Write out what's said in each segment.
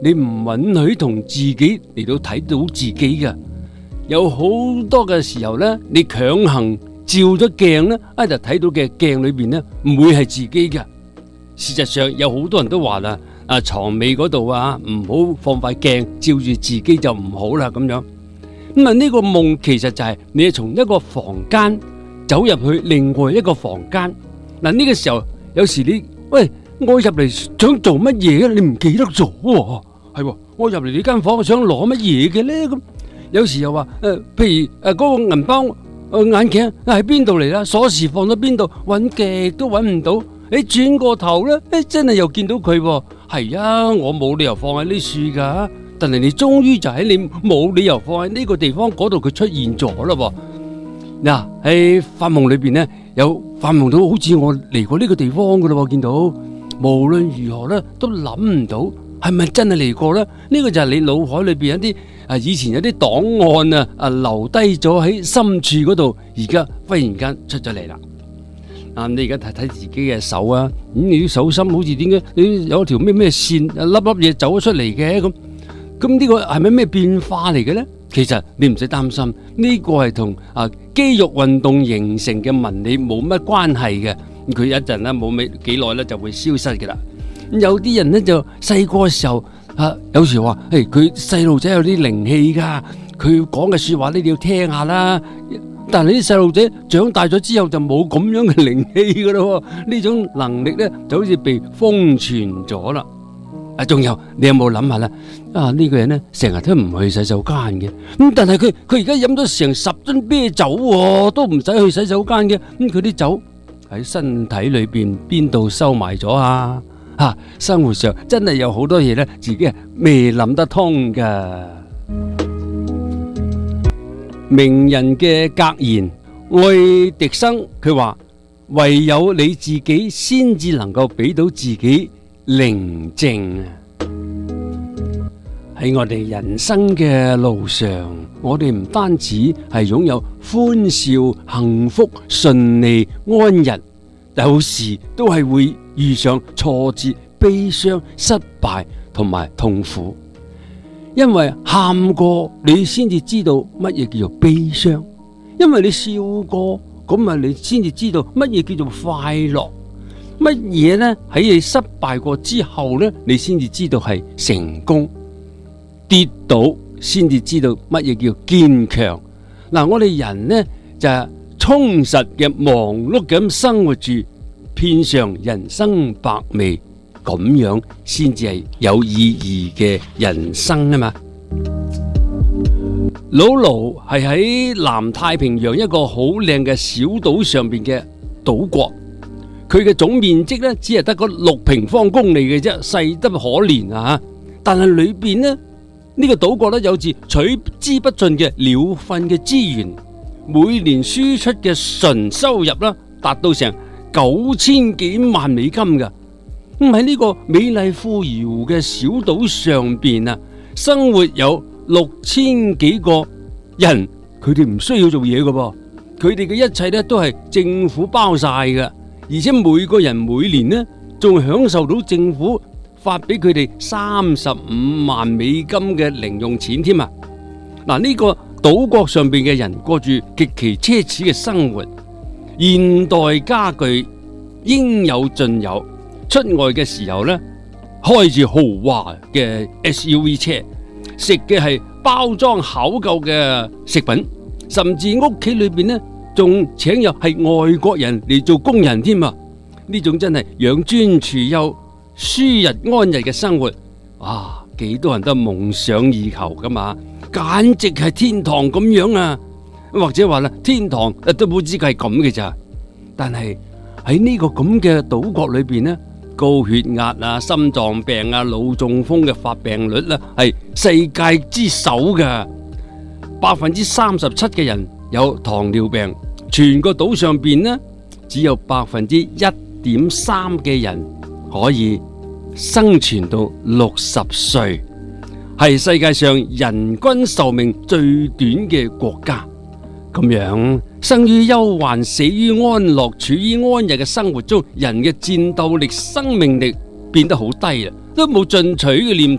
你唔允許同自己嚟到睇到自己嘅。有好多嘅時候咧，你強行照咗鏡咧，就睇到嘅鏡裏邊咧，唔會係自己嘅。事實上有好多人都話啦，床尾嗰度唔好放塊鏡照住自己就唔好啦咁樣。咁呢個夢其實就係你係從一個房間走入去另外一個房間。呢個時候有時你喂，我入嚟想做乜嘢？你唔記得咗喎？係我入嚟呢間房想攞乜嘢嘅咧？咁有時又話譬如嗰個銀包眼鏡喺邊度嚟啦？鎖匙放咗邊度？揾極都揾唔到。你轉過頭咧，真係又見到佢喎。係啊，我冇理由放喺呢樹噶，但係你終於就喺你冇理由放喺呢個地方嗰度，佢出現咗啦。嗱，喺發夢裏邊咧，有發夢到好似我嚟過呢個地方噶啦，見到無論如何咧都諗唔到係咪真係嚟過咧？呢個就係你腦海裏邊一啲以前有啲檔案留低咗喺深處嗰度，而家忽然間出咗嚟啦。你而家睇睇自己嘅手啊，你啲手心好似點解你有條咩線粒粒嘢走咗出嚟嘅咁呢個係咪咩變化嚟嘅咧？其實你唔使擔心，呢個係同肌肉運動形成嘅紋理冇乜關係嘅。佢一陣咧冇幾耐咧就會消失嘅啦。有啲人咧就細個嘅時候有時話佢細路仔有啲靈氣噶，佢講嘅說話呢你要聽下啦。但係啲細路仔長大咗之後就冇咁樣嘅靈氣噶咯，呢種能力咧就好似被封存咗啦。仲有你有冇諗下咧？呢個人咧成日都唔去洗手間嘅，但係佢而家飲咗成10樽啤酒喎，都唔使去洗手間嘅。佢啲酒喺身體裏邊度收埋咗啊？生活上真係有好多嘢咧，自己係未諗得通噶。名人嘅格言，愛迪生佢話：唯有你自己先至能夠俾到自己寧靜。喺我哋人生嘅路上，我哋唔單止係擁有歡笑、幸福、順利、安逸，有時都係會遇上挫折、悲傷、失敗同埋痛苦。因為喊過，你先至知道乜嘢叫做悲傷；因為你笑過，咁你先至知道乜嘢叫做快樂。乜嘢呢？喺你失敗過之後呢，你先至知道係成功。跌倒先至知道乜嘢叫堅強。我哋人呢就係充實嘅忙碌咁生活住，遍嘗人生百味。咁樣先至係有意義嘅人生啊嘛！老盧係喺南太平洋一個好靚嘅小島上邊嘅島國，佢嘅總面積咧只係得個6平方公里嘅啫，細得可憐啊！但係裏邊呢個島國咧有住取之不盡嘅鳥糞嘅資源，每年輸出嘅純收入啦達到成9000幾萬美金㗎。喺呢個美麗富饒嘅小島上邊生活有6000幾個人，佢哋唔需要做嘢㗎噃，佢哋嘅一切都係政府包晒㗎，而且每個人每年仲享受到政府發俾佢哋35萬美金嘅零用錢添啊！呢個島國上邊嘅人過住極其奢侈嘅生活，現代家具應有盡有。出外嘅時候呢，開住豪華嘅 SUV 車，食嘅係包裝考究嘅食品，甚至屋企裏邊呢仲請入係外國人嚟做工人添啊！呢種真係養尊處優、舒日安逸嘅生活，幾多人都夢想以求噶嘛，簡直係天堂咁樣啊！或者話啦，天堂都冇知佢係咁嘅咋。但係喺呢個咁嘅島國裏邊呢，高血壓心臟病腦中風嘅發病率係世界之首㗎，37%嘅人有糖尿病，全個島上邊呢只有1.3%嘅人可以生存到60歲，係世界上人均壽命最短嘅國家。咁樣生於憂患，死於安樂，處於安逸嘅生活中，人嘅戰鬥力、生命力變得好低啦，都冇進取嘅念頭。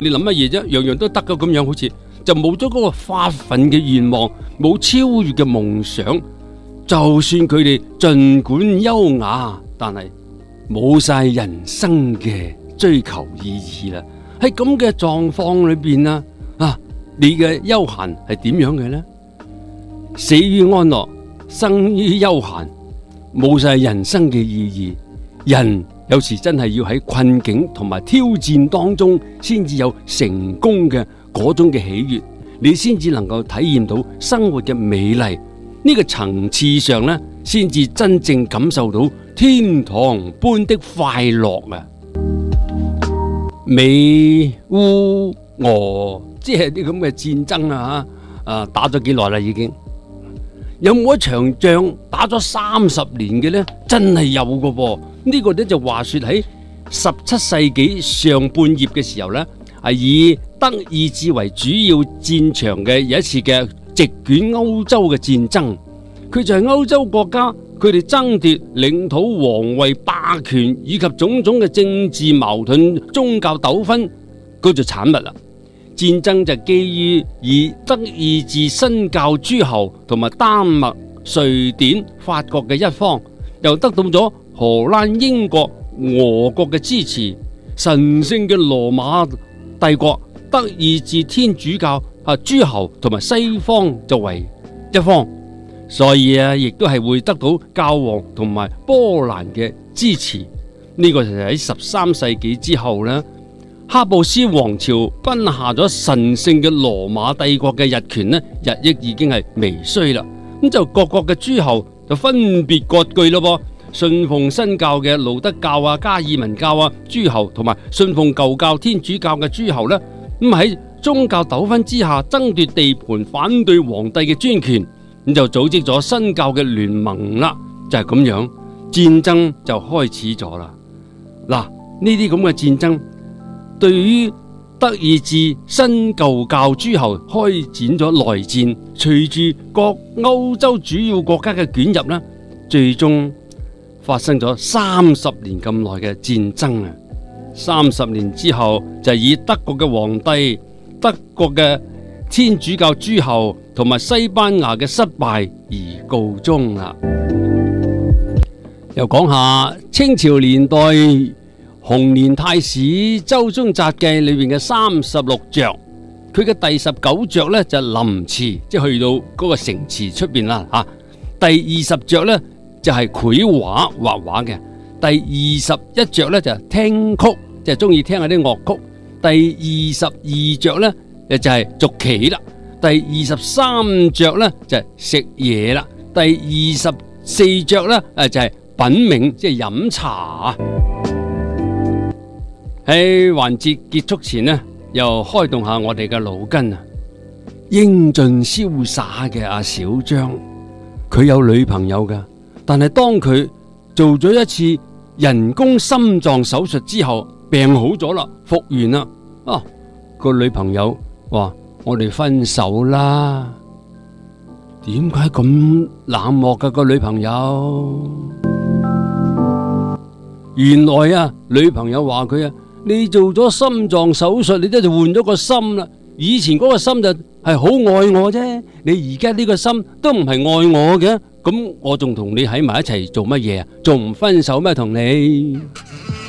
你諗乜嘢啫？樣樣都得噶，咁樣好似就冇咗嗰個發奮嘅願望，冇超越嘅夢想。就算佢哋盡管優雅，但係冇晒人生嘅追求意義啦。喺咁嘅狀況裏邊啊，你嘅悠閒係點樣嘅呢？死於安樂，生於悠閒，冇晒人生嘅意義。人有時真係要喺困境同埋挑戰當中，先至有成功嘅嗰種嘅喜悅，你先至能夠體驗到生活嘅美麗。呢個層次上呢，先至真正感受到天堂般的快樂啊！美烏俄即係啲咁嘅戰爭打咗幾耐啦？已經有冇一場仗打咗30年嘅呢？真係有噶噃！呢個呢就話說喺17世紀上半葉嘅時候呢，係以德意志為主要戰場嘅有一次嘅席捲歐洲嘅戰爭。佢就係歐洲國家佢哋爭奪領土、皇位、霸權以及種種嘅政治矛盾、宗教糾紛嗰就產物啦。戰爭就基於以德意志新教諸侯同埋丹麥、瑞典、法國嘅一方，又得到咗荷蘭、英國、俄國嘅支持，神聖嘅羅馬帝國、德意志天主教諸侯同埋西方就為一方，所以亦都係會得到教皇同埋波蘭嘅支持。呢個就係喺13世紀之後呢，哈布斯王朝崩下咗神聖嘅羅馬帝國嘅日權呢，日益已經係微衰啦。咁就各國嘅諸侯就分別割據咯噃，信奉新教嘅路德教加爾文教諸侯，同埋信奉舊教天主教嘅諸侯呢，咁喺宗教糾紛之下爭奪地盤，反對皇帝嘅專權，咁就組織咗新教嘅聯盟啦。就係咁樣，戰爭就開始咗啦。嗱，呢啲咁嘅戰爭對於德意志新舊教諸侯開展咗內戰，隨住各歐洲主要國家嘅捲入呢，最終發生咗30年咁耐嘅戰爭啊！30年之後就以德國嘅皇帝、德國嘅天主教諸侯同埋西班牙嘅失敗而告終啦。又講下清朝年代洪年太史周中札記裏面嘅36着，佢嘅第19着呢就臨池，即係去到嗰個城池出邊啦吓。第20着呢就係繪畫畫畫嘅，第21着呢就係聽曲，即係中意聽下啲樂曲。第22着呢就係捉棋啦，第23着呢就係食嘢啦，第24着呢就係品茗，即係飲茶。喺環節結束前呢，又開動下我哋嘅腦筋啊！英俊瀟灑嘅阿小張，佢有女朋友噶，但係當佢做咗一次人工心臟手術之後，病好咗啦，復原啦，個女朋友話：我哋分手啦。點解咁冷漠噶個女朋友？原來女朋友話佢你做咗心臟手術，你都就換咗個心啦。以前嗰個心就係好愛我啫，你而家呢個心都唔係愛我嘅，咁我仲同你喺埋一齊做乜嘢啊？仲唔分手咩？同你。